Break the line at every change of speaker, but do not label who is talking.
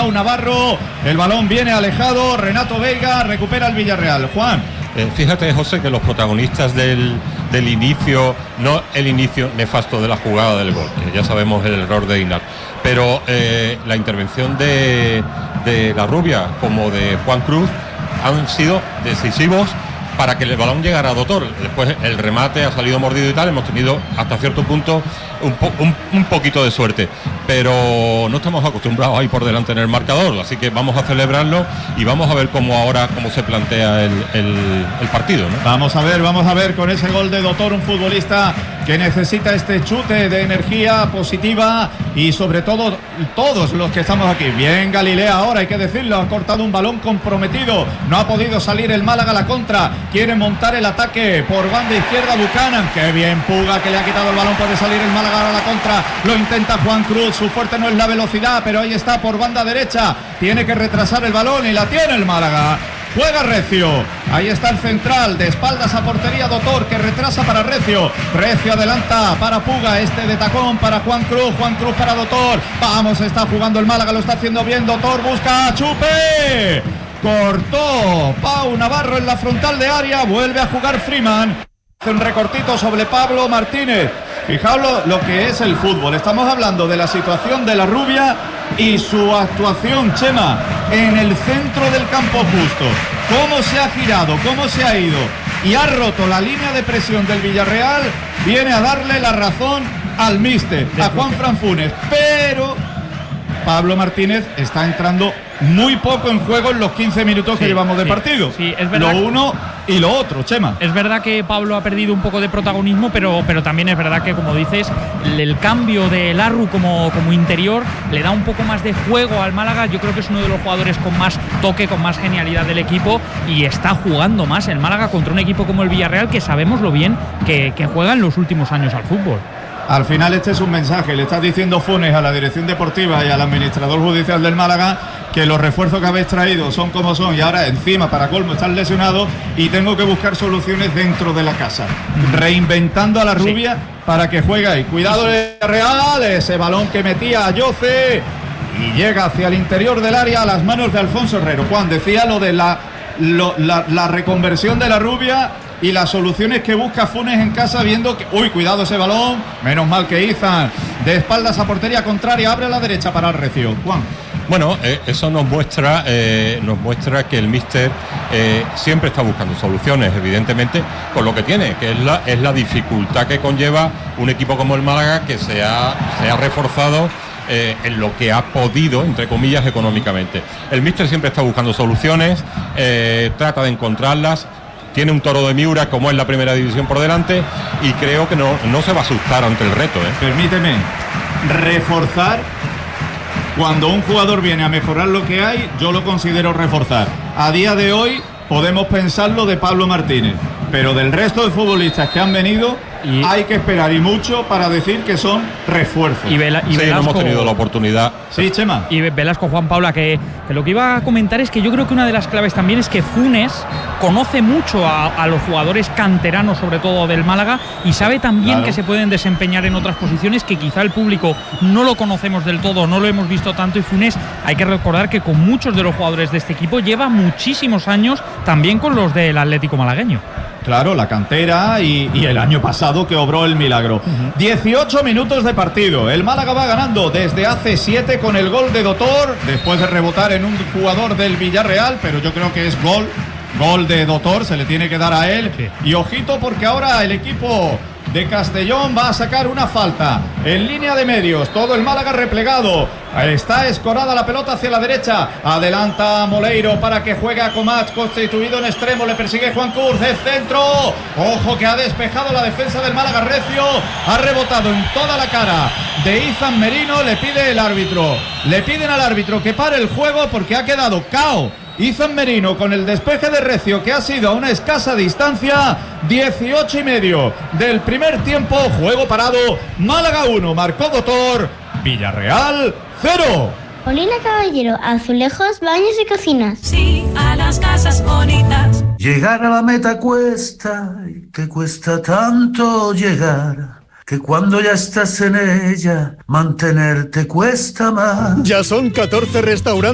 Pau Navarro, el balón viene alejado, Renato Veiga recupera el Villarreal. Juan.
Fíjate, José, que los protagonistas del inicio, no el inicio nefasto de la jugada del gol, que ya sabemos el error de Inar, pero la intervención de La Rubia como de Juan Cruz han sido decisivos para que el balón llegara a Dotor. Después el remate ha salido mordido y tal, hemos tenido hasta cierto punto un poquito de suerte, pero no estamos acostumbrados a ir por delante en el marcador, así que vamos a celebrarlo y vamos a ver cómo se plantea el partido, ¿no?
Vamos a ver con ese gol de Dotor, un futbolista que necesita este chute de energía positiva y sobre todo todos los que estamos aquí. Bien Galilea ahora, hay que decirlo, ha cortado un balón comprometido, no ha podido salir el Málaga a la contra, quiere montar el ataque por banda izquierda Buchanan, qué bien Puga que le ha quitado el balón, puede salir el Málaga a la contra, lo intenta Juan Cruz, su fuerte no es la velocidad, pero ahí está por banda derecha, tiene que retrasar el balón y la tiene el Málaga. Juega Recio, ahí está el central, de espaldas a portería Dotor, que retrasa para Recio adelanta para Puga, este de tacón para Juan Cruz para Dotor, vamos, está jugando el Málaga, lo está haciendo bien, Dotor busca Chupe, cortó Pau Navarro en la frontal de área, vuelve a jugar Freeman, hace un recortito sobre Pablo Martínez. Fijaos lo que es el fútbol, estamos hablando de la situación de La Rubia y su actuación, Chema, en el centro del campo justo, cómo se ha girado, cómo se ha ido y ha roto la línea de presión del Villarreal, viene a darle la razón al míster, a Juanfran Funes, pero Pablo Martínez está entrando muy poco en juego en los 15 minutos que llevamos de partido.
Sí, es verdad.
Lo uno y lo otro, Chema.
Es verdad que Pablo ha perdido un poco de protagonismo, pero también es verdad que, como dices, el cambio de Larru como interior le da un poco más de juego al Málaga. Yo creo que es uno de los jugadores con más toque, con más genialidad del equipo y está jugando más el Málaga contra un equipo como el Villarreal, que sabemos lo bien que juega en los últimos años al fútbol.
Al final este es un mensaje, le está diciendo Funes a la dirección deportiva y al administrador judicial del Málaga que los refuerzos que habéis traído son como son y ahora encima para colmo están lesionados y tengo que buscar soluciones dentro de la casa, reinventando a La Rubia para que juegue ahí. Cuidado de Real, ese balón que metía a Yoce y llega hacia el interior del área a las manos de Alfonso Herrero. Juan decía lo de la reconversión de La Rubia y las soluciones que busca Funes en casa, viendo que, cuidado ese balón, menos mal que Izan, de espaldas a portería contraria, abre a la derecha para el Recio. Juan.
Bueno, eso nos muestra que el míster siempre está buscando soluciones, evidentemente, con lo que tiene, que es la dificultad que conlleva un equipo como el Málaga, que se ha reforzado en lo que ha podido, entre comillas, económicamente. El míster siempre está buscando soluciones, trata de encontrarlas. Tiene un toro de Miura como es la primera división por delante y creo que no se va a asustar ante el reto.
Permíteme reforzar. Cuando un jugador viene a mejorar lo que hay, yo lo considero reforzar. A día de hoy podemos pensar lo de Pablo Martínez, pero del resto de futbolistas que han venido hay que esperar y mucho para decir que son refuerzos.
Y Velasco,
no hemos tenido la oportunidad.
Sí, Chema.
Y Velasco, Juan Paula, que lo que iba a comentar es que yo creo que una de las claves también es que Funes conoce mucho a los jugadores canteranos, sobre todo del Málaga, y sabe también que se pueden desempeñar en otras posiciones que quizá el público no lo conocemos del todo, no lo hemos visto tanto, y Funes, hay que recordar que con muchos de los jugadores de este equipo lleva muchísimos años también con los del Atlético malagueño.
Claro, la cantera y el año pasado que obró el milagro. 18 minutos de partido. El Málaga va ganando desde hace 7 con el gol de Dotor, después de rebotar en un jugador del Villarreal, pero yo creo que es gol de Dotor, se le tiene que dar a él. Sí. Y ojito porque ahora el equipo de Castellón va a sacar una falta en línea de medios, todo el Málaga replegado, está escorada la pelota hacia la derecha, adelanta Moleiro para que juegue a Comach, constituido en extremo, le persigue Juan Cruz, de centro, ojo que ha despejado la defensa del Málaga, Recio, ha rebotado en toda la cara de Izan Merino, le piden al árbitro que pare el juego porque ha quedado cao Izan Merino con el despeje de Recio, que ha sido a una escasa distancia. 18:30 del primer tiempo, juego parado, Málaga 1, marcó Dotor, Villarreal 0.
Molina Caballero, azulejos, baños y cocinas.
Sí, a las casas bonitas.
Llegar a la meta cuesta, y que cuesta tanto llegar, que cuando ya estás en ella, mantenerte cuesta más.
Ya son 14 restaurantes